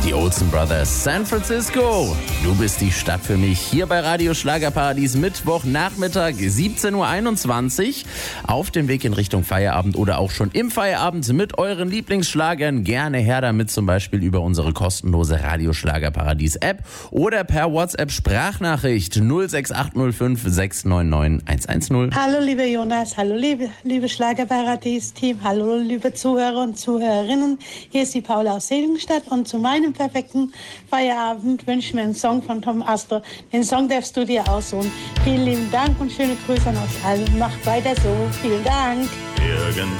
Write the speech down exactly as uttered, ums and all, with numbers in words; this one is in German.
Die Olsen Brothers, San Francisco. Du bist die Stadt für mich. Hier bei Radio Schlagerparadies, Mittwochnachmittag, siebzehn Uhr einundzwanzig. Auf dem Weg in Richtung Feierabend oder auch schon im Feierabend mit euren Lieblingsschlagern. Gerne her damit, zum Beispiel über unsere kostenlose Radio Schlagerparadies App oder per WhatsApp Sprachnachricht null sechs acht null fünf sechs neun neun eins eins null. Hallo liebe Jonas, hallo liebe, liebe Schlagerparadies-Team, hallo liebe Zuhörer und Zuhörerinnen. Hier ist die Paula aus Seligenstadt und zu meinem perfekten Feierabend wünsche ich mir einen Song von Tom Astor. Den Song darfst du dir aussuchen. Vielen lieben Dank und schöne Grüße an euch alle. Macht weiter so. Vielen Dank. Irgendwann